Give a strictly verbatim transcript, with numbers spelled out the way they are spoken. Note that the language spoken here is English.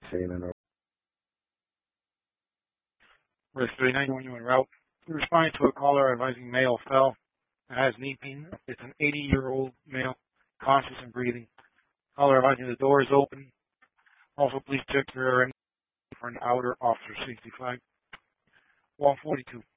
Saying in Risk thirty-nine, when you en route. We responded to a caller advising male fell and has knee pain. It's an eighty-year-old male, conscious and breathing. Caller advising the door is open. Also, please check your for an outer officer sixty-five. one forty-two.